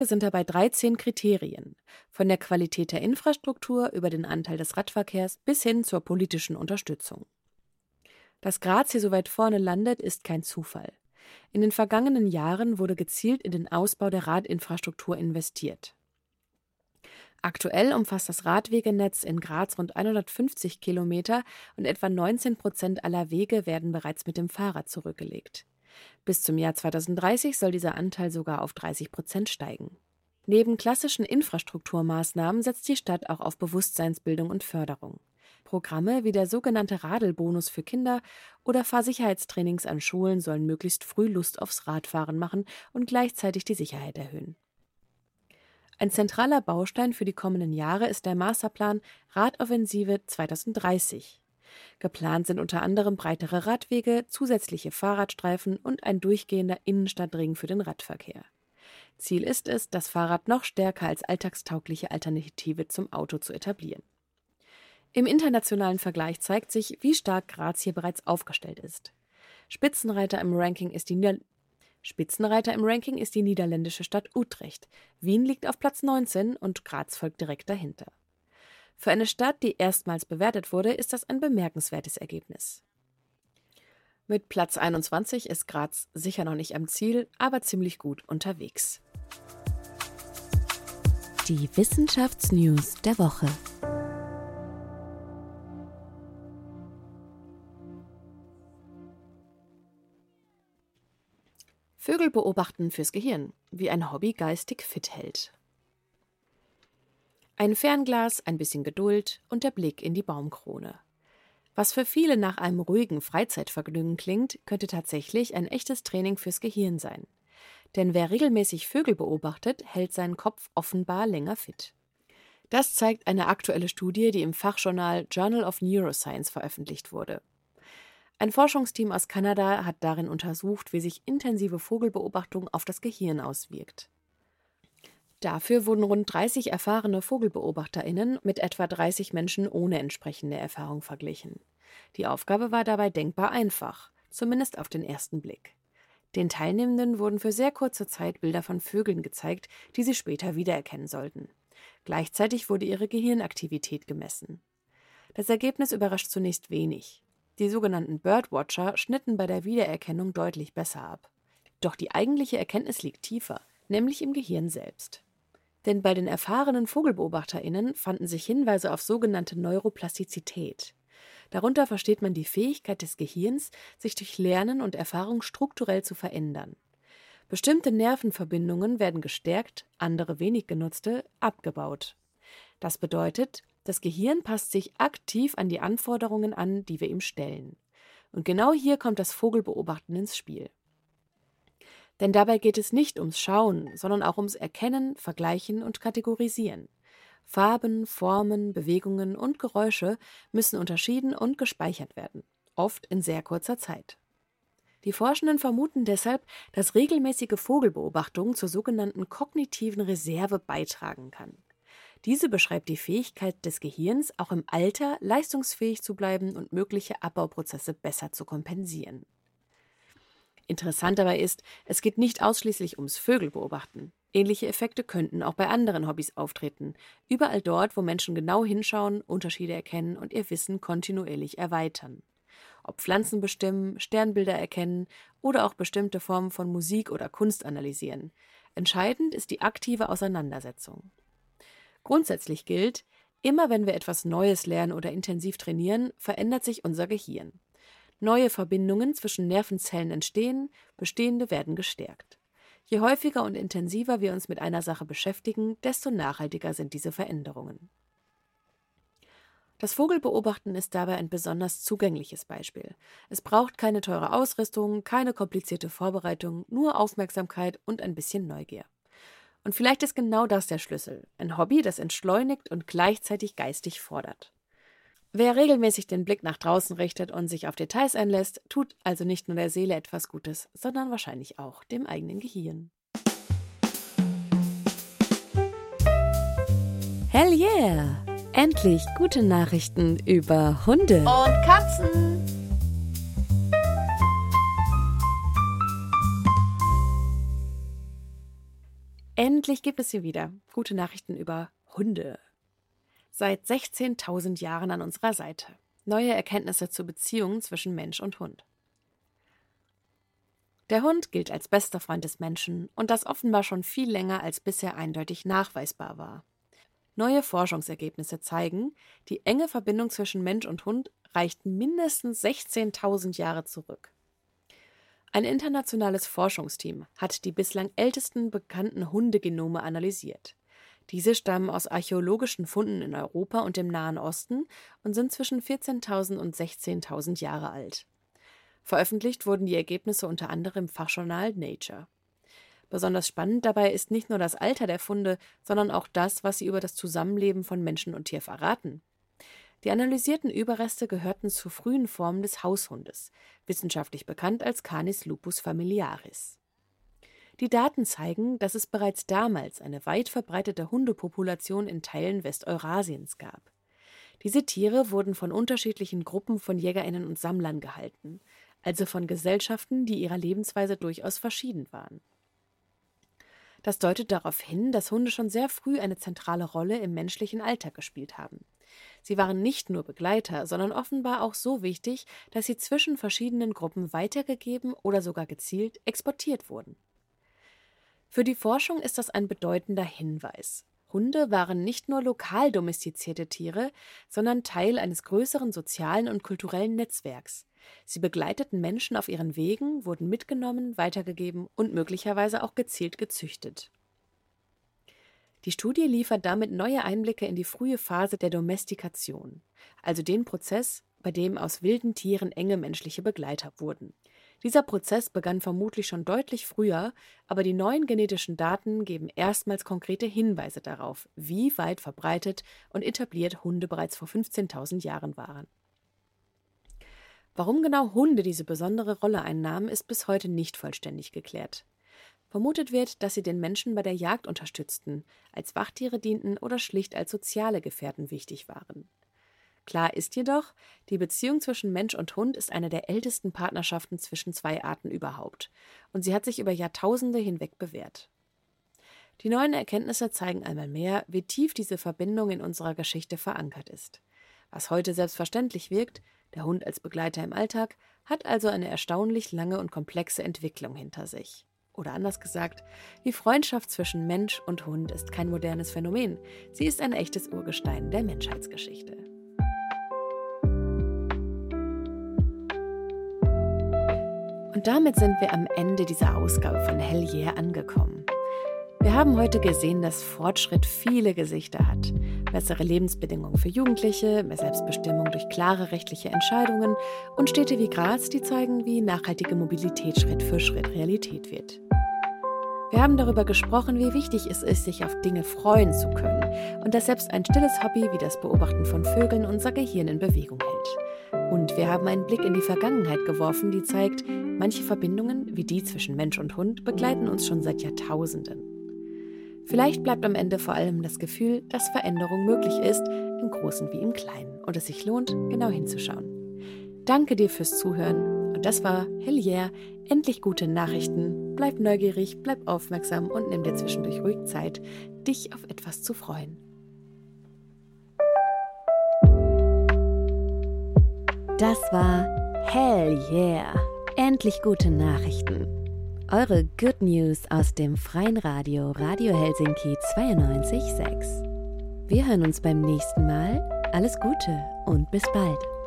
sind dabei 13 Kriterien, von der Qualität der Infrastruktur über den Anteil des Radverkehrs bis hin zur politischen Unterstützung. Dass Graz hier so weit vorne landet, ist kein Zufall. In den vergangenen Jahren wurde gezielt in den Ausbau der Radinfrastruktur investiert. Aktuell umfasst das Radwegenetz in Graz rund 150 Kilometer und etwa 19% aller Wege werden bereits mit dem Fahrrad zurückgelegt. Bis zum Jahr 2030 soll dieser Anteil sogar auf 30% steigen. Neben klassischen Infrastrukturmaßnahmen setzt die Stadt auch auf Bewusstseinsbildung und Förderung. Programme wie der sogenannte Radelbonus für Kinder oder Fahrsicherheitstrainings an Schulen sollen möglichst früh Lust aufs Radfahren machen und gleichzeitig die Sicherheit erhöhen. Ein zentraler Baustein für die kommenden Jahre ist der Masterplan Radoffensive 2030. Geplant sind unter anderem breitere Radwege, zusätzliche Fahrradstreifen und ein durchgehender Innenstadtring für den Radverkehr. Ziel ist es, das Fahrrad noch stärker als alltagstaugliche Alternative zum Auto zu etablieren. Im internationalen Vergleich zeigt sich, wie stark Graz hier bereits aufgestellt ist. Spitzenreiter im Ranking ist die niederländische Stadt Utrecht. Wien liegt auf Platz 19 und Graz folgt direkt dahinter. Für eine Stadt, die erstmals bewertet wurde, ist das ein bemerkenswertes Ergebnis. Mit Platz 21 ist Graz sicher noch nicht am Ziel, aber ziemlich gut unterwegs. Die Wissenschaftsnews der Woche. Vögel beobachten fürs Gehirn, wie ein Hobby geistig fit hält. Ein Fernglas, ein bisschen Geduld und der Blick in die Baumkrone. Was für viele nach einem ruhigen Freizeitvergnügen klingt, könnte tatsächlich ein echtes Training fürs Gehirn sein. Denn wer regelmäßig Vögel beobachtet, hält seinen Kopf offenbar länger fit. Das zeigt eine aktuelle Studie, die im Fachjournal Journal of Neuroscience veröffentlicht wurde. Ein Forschungsteam aus Kanada hat darin untersucht, wie sich intensive Vogelbeobachtung auf das Gehirn auswirkt. Dafür wurden rund 30 erfahrene VogelbeobachterInnen mit etwa 30 Menschen ohne entsprechende Erfahrung verglichen. Die Aufgabe war dabei denkbar einfach, zumindest auf den ersten Blick. Den Teilnehmenden wurden für sehr kurze Zeit Bilder von Vögeln gezeigt, die sie später wiedererkennen sollten. Gleichzeitig wurde ihre Gehirnaktivität gemessen. Das Ergebnis überrascht zunächst wenig. Die sogenannten Birdwatcher schnitten bei der Wiedererkennung deutlich besser ab. Doch die eigentliche Erkenntnis liegt tiefer, nämlich im Gehirn selbst. Denn bei den erfahrenen VogelbeobachterInnen fanden sich Hinweise auf sogenannte Neuroplastizität. Darunter versteht man die Fähigkeit des Gehirns, sich durch Lernen und Erfahrung strukturell zu verändern. Bestimmte Nervenverbindungen werden gestärkt, andere wenig genutzte abgebaut. Das bedeutet, das Gehirn passt sich aktiv an die Anforderungen an, die wir ihm stellen. Und genau hier kommt das Vogelbeobachten ins Spiel. Denn dabei geht es nicht ums Schauen, sondern auch ums Erkennen, Vergleichen und Kategorisieren. Farben, Formen, Bewegungen und Geräusche müssen unterschieden und gespeichert werden, oft in sehr kurzer Zeit. Die Forschenden vermuten deshalb, dass regelmäßige Vogelbeobachtung zur sogenannten kognitiven Reserve beitragen kann. Diese beschreibt die Fähigkeit des Gehirns, auch im Alter leistungsfähig zu bleiben und mögliche Abbauprozesse besser zu kompensieren. Interessant dabei ist, es geht nicht ausschließlich ums Vögelbeobachten. Ähnliche Effekte könnten auch bei anderen Hobbys auftreten. Überall dort, wo Menschen genau hinschauen, Unterschiede erkennen und ihr Wissen kontinuierlich erweitern. Ob Pflanzen bestimmen, Sternbilder erkennen oder auch bestimmte Formen von Musik oder Kunst analysieren. Entscheidend ist die aktive Auseinandersetzung. Grundsätzlich gilt, immer wenn wir etwas Neues lernen oder intensiv trainieren, verändert sich unser Gehirn. Neue Verbindungen zwischen Nervenzellen entstehen, bestehende werden gestärkt. Je häufiger und intensiver wir uns mit einer Sache beschäftigen, desto nachhaltiger sind diese Veränderungen. Das Vogelbeobachten ist dabei ein besonders zugängliches Beispiel. Es braucht keine teure Ausrüstung, keine komplizierte Vorbereitung, nur Aufmerksamkeit und ein bisschen Neugier. Und vielleicht ist genau das der Schlüssel. Ein Hobby, das entschleunigt und gleichzeitig geistig fordert. Wer regelmäßig den Blick nach draußen richtet und sich auf Details einlässt, tut also nicht nur der Seele etwas Gutes, sondern wahrscheinlich auch dem eigenen Gehirn. Hell yeah! Endlich gute Nachrichten über Hunde und Katzen. Endlich gibt es sie wieder. Gute Nachrichten über Hunde. Seit 16.000 Jahren an unserer Seite. Neue Erkenntnisse zur Beziehung zwischen Mensch und Hund. Der Hund gilt als bester Freund des Menschen und das offenbar schon viel länger als bisher eindeutig nachweisbar war. Neue Forschungsergebnisse zeigen, die enge Verbindung zwischen Mensch und Hund reicht mindestens 16.000 Jahre zurück. Ein internationales Forschungsteam hat die bislang ältesten bekannten Hundegenome analysiert. Diese stammen aus archäologischen Funden in Europa und dem Nahen Osten und sind zwischen 14.000 und 16.000 Jahre alt. Veröffentlicht wurden die Ergebnisse unter anderem im Fachjournal Nature. Besonders spannend dabei ist nicht nur das Alter der Funde, sondern auch das, was sie über das Zusammenleben von Menschen und Tier verraten. Die analysierten Überreste gehörten zu frühen Formen des Haushundes, wissenschaftlich bekannt als Canis lupus familiaris. Die Daten zeigen, dass es bereits damals eine weit verbreitete Hundepopulation in Teilen Westeurasiens gab. Diese Tiere wurden von unterschiedlichen Gruppen von JägerInnen und Sammlern gehalten, also von Gesellschaften, die ihrer Lebensweise durchaus verschieden waren. Das deutet darauf hin, dass Hunde schon sehr früh eine zentrale Rolle im menschlichen Alltag gespielt haben. Sie waren nicht nur Begleiter, sondern offenbar auch so wichtig, dass sie zwischen verschiedenen Gruppen weitergegeben oder sogar gezielt exportiert wurden. Für die Forschung ist das ein bedeutender Hinweis. Hunde waren nicht nur lokal domestizierte Tiere, sondern Teil eines größeren sozialen und kulturellen Netzwerks. Sie begleiteten Menschen auf ihren Wegen, wurden mitgenommen, weitergegeben und möglicherweise auch gezielt gezüchtet. Die Studie liefert damit neue Einblicke in die frühe Phase der Domestikation, also den Prozess, bei dem aus wilden Tieren enge menschliche Begleiter wurden. Dieser Prozess begann vermutlich schon deutlich früher, aber die neuen genetischen Daten geben erstmals konkrete Hinweise darauf, wie weit verbreitet und etabliert Hunde bereits vor 15.000 Jahren waren. Warum genau Hunde diese besondere Rolle einnahmen, ist bis heute nicht vollständig geklärt. Vermutet wird, dass sie den Menschen bei der Jagd unterstützten, als Wachtiere dienten oder schlicht als soziale Gefährten wichtig waren. Klar ist jedoch, die Beziehung zwischen Mensch und Hund ist eine der ältesten Partnerschaften zwischen zwei Arten überhaupt und sie hat sich über Jahrtausende hinweg bewährt. Die neuen Erkenntnisse zeigen einmal mehr, wie tief diese Verbindung in unserer Geschichte verankert ist. Was heute selbstverständlich wirkt, der Hund als Begleiter im Alltag, hat also eine erstaunlich lange und komplexe Entwicklung hinter sich. Oder anders gesagt, die Freundschaft zwischen Mensch und Hund ist kein modernes Phänomen, sie ist ein echtes Urgestein der Menschheitsgeschichte. Und damit sind wir am Ende dieser Ausgabe von Hell Yeah angekommen. Wir haben heute gesehen, dass Fortschritt viele Gesichter hat. Bessere Lebensbedingungen für Jugendliche, mehr Selbstbestimmung durch klare rechtliche Entscheidungen und Städte wie Graz, die zeigen, wie nachhaltige Mobilität Schritt für Schritt Realität wird. Wir haben darüber gesprochen, wie wichtig es ist, sich auf Dinge freuen zu können und dass selbst ein stilles Hobby wie das Beobachten von Vögeln unser Gehirn in Bewegung hält. Und wir haben einen Blick in die Vergangenheit geworfen, die zeigt, manche Verbindungen, wie die zwischen Mensch und Hund, begleiten uns schon seit Jahrtausenden. Vielleicht bleibt am Ende vor allem das Gefühl, dass Veränderung möglich ist, im Großen wie im Kleinen, und es sich lohnt, genau hinzuschauen. Danke dir fürs Zuhören und das war Hell Yeah, endlich gute Nachrichten. Bleib neugierig, bleib aufmerksam und nimm dir zwischendurch ruhig Zeit, dich auf etwas zu freuen. Das war Hell Yeah, endlich gute Nachrichten. Eure Good News aus dem freien Radio Helsinki 92.6. Wir hören uns beim nächsten Mal. Alles Gute und bis bald.